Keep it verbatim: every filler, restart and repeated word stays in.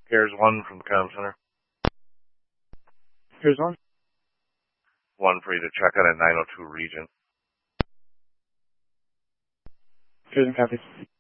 Here's one from the comm center. Here's one. One for you to check out at nine oh two Regent. Here's one copy.